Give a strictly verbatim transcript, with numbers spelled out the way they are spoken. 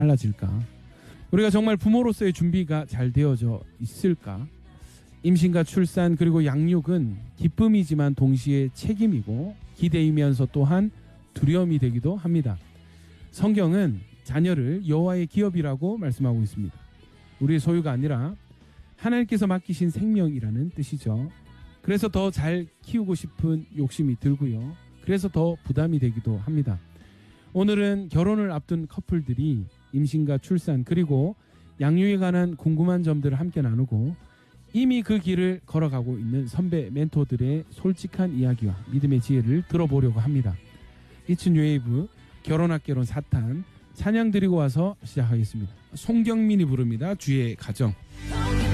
달라질까? 우리가 정말 부모로서의 준비가 잘 되어져 있을까? 임신과 출산 그리고 양육은 기쁨이지만 동시에 책임이고 기대이면서 또한 두려움이 되기도 합니다. 성경은 자녀를 여호와의 기업이라고 말씀하고 있습니다. 우리의 소유가 아니라 하나님께서 맡기신 생명이라는 뜻이죠. 그래서 더 잘 키우고 싶은 욕심이 들고요. 그래서 더 부담이 되기도 합니다. 오늘은 결혼을 앞둔 커플들이 임신과 출산 그리고 양육에 관한 궁금한 점들을 함께 나누고 이미 그 길을 걸어가고 있는 선배 멘토들의 솔직한 이야기와 믿음의 지혜를 들어보려고 합니다. It's New Wave 결혼학개론 사 탄 찬양 드리고 와서 시작하겠습니다. 송경민이 부릅니다. 주의 가정.